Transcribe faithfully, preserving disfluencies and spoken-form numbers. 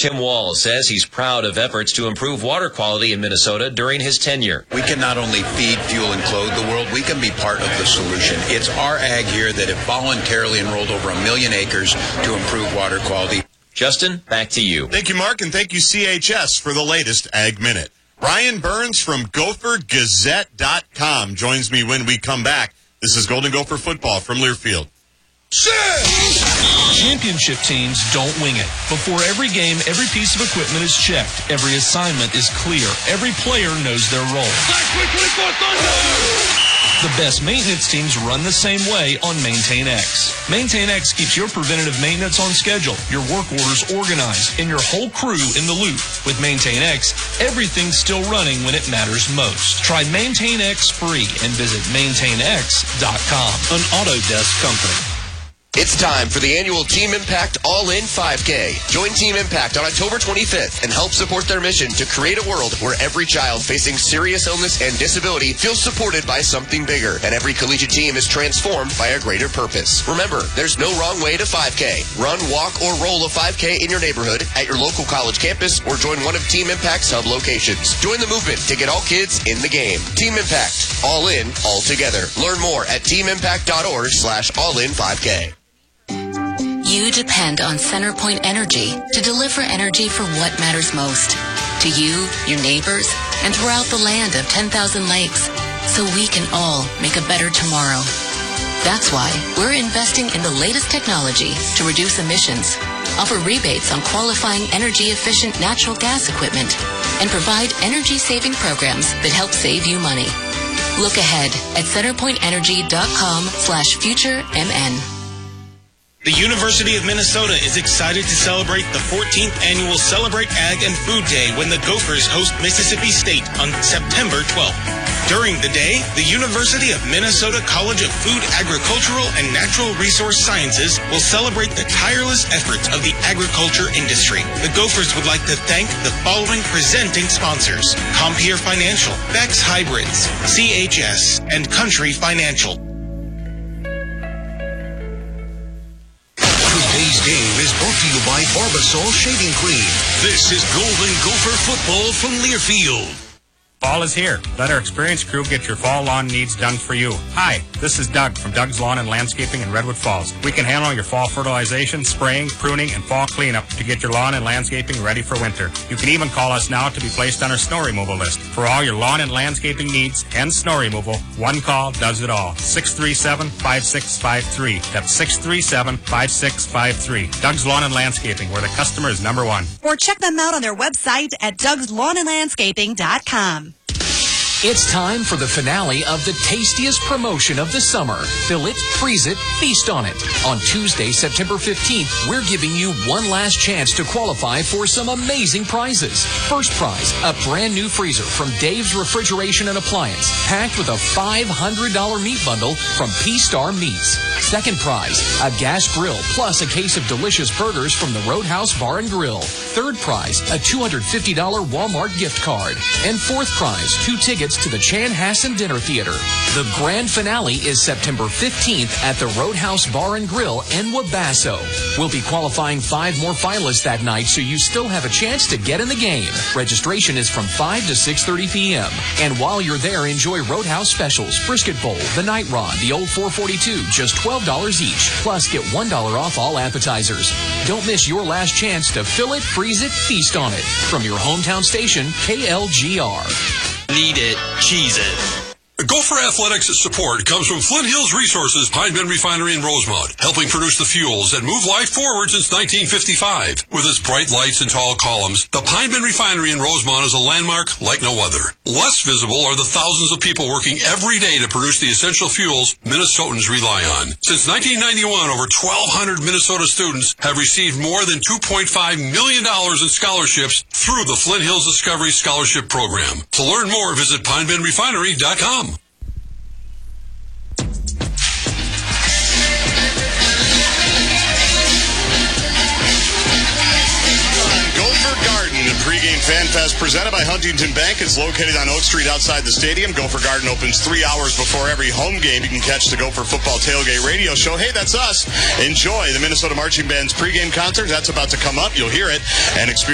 Tim Wall says he's proud of efforts to improve water quality in Minnesota during his tenure. We can not only feed, fuel, and clothe the world, we can be part of the solution. It's our ag here that have voluntarily enrolled over a million acres to improve water quality. Justin, back to you. Thank you, Mark, and thank you, C H S, for the latest Ag Minute. Brian Burns from Gopher Gazette dot com joins me when we come back. This is Golden Gopher Football from Learfield. Championship teams don't wing it. Before every game, every piece of equipment is checked. Every assignment is clear. Every player knows their role. The best maintenance teams run the same way on Maintain X. Maintain X keeps your preventative maintenance on schedule, your work orders organized, and your whole crew in the loop. With Maintain X, everything's still running when it matters most. Try Maintain X free and visit maintain x dot com. An Autodesk company. It's time for the annual Team Impact All-In five K. Join Team Impact on October twenty-fifth and help support their mission to create a world where every child facing serious illness and disability feels supported by something bigger, and every collegiate team is transformed by a greater purpose. Remember, there's no wrong way to five K. Run, walk, or roll a five K in your neighborhood, at your local college campus, or join one of Team Impact's hub locations. Join the movement to get all kids in the game. Team Impact. All in, all together. Learn more at team impact dot org slash all in five K. You depend on CenterPoint Energy to deliver energy for what matters most to you, your neighbors, and throughout the land of ten thousand lakes, so we can all make a better tomorrow. That's why we're investing in the latest technology to reduce emissions, offer rebates on qualifying energy-efficient natural gas equipment, and provide energy-saving programs that help save you money. Look ahead at centerpoint energy dot com slash future M N. The University of Minnesota is excited to celebrate the fourteenth annual Celebrate Ag and Food Day when the Gophers host Mississippi State on September twelfth. During the day, the University of Minnesota College of Food, Agricultural, and Natural Resource Sciences will celebrate the tireless efforts of the agriculture industry. The Gophers would like to thank the following presenting sponsors: Compeer Financial, Bex Hybrids, C H S, and Country Financial. Today's game is brought to you by Barbasol Shaving Cream. This is Golden Gopher Football from Learfield. Fall is here. Let our experienced crew get your fall lawn needs done for you. Hi, this is Doug from Doug's Lawn and Landscaping in Redwood Falls. We can handle your fall fertilization, spraying, pruning, and fall cleanup to get your lawn and landscaping ready for winter. You can even call us now to be placed on our snow removal list. For all your lawn and landscaping needs and snow removal, one call does it all. six three seven, five six five three. That's six three seven, five six five three. Doug's Lawn and Landscaping, where the customer is number one. Or check them out on their website at dougs lawn and landscaping dot com. It's time for the finale of the tastiest promotion of the summer. Fill it, freeze it, feast on it. On Tuesday, September fifteenth, we're giving you one last chance to qualify for some amazing prizes. First prize, a brand new freezer from Dave's Refrigeration and Appliance, packed with a five hundred dollars meat bundle from P-Star Meats. Second prize, a gas grill plus a case of delicious burgers from the Roadhouse Bar and Grill. Third prize, a two hundred fifty dollars Walmart gift card. And fourth prize, two tickets to the Chanhassen Dinner Theater. The grand finale is September fifteenth at the Roadhouse Bar and Grill in Wabasso. We'll be qualifying five more finalists that night, so you still have a chance to get in the game. Registration is from five to six thirty p.m. And while you're there, enjoy Roadhouse specials, Brisket Bowl, the Night Rod, the Old four forty-two, just twelve dollars each. Plus, get one dollar off all appetizers. Don't miss your last chance to fill it, freeze it, feast on it. From your hometown station, K L G R. Need it, cheese it. Gopher Athletics support comes from Flint Hills Resources, Pine Bend Refinery in Rosemont, helping produce the fuels that move life forward since nineteen fifty-five. With its bright lights and tall columns, the Pine Bend Refinery in Rosemont is a landmark like no other. Less visible are the thousands of people working every day to produce the essential fuels Minnesotans rely on. Since nineteen ninety-one, over twelve hundred Minnesota students have received more than two point five million dollars in scholarships through the Flint Hills Discovery Scholarship Program. To learn more, visit pine bend refinery dot com. Pre-game Fan Fest presented by Huntington Bank. It's located on Oak Street outside the stadium. Gopher Garden opens three hours before every home game. You can catch the Gopher Football Tailgate Radio Show. Hey, that's us. Enjoy the Minnesota Marching Band's pre-game concert. That's about to come up. You'll hear it and experience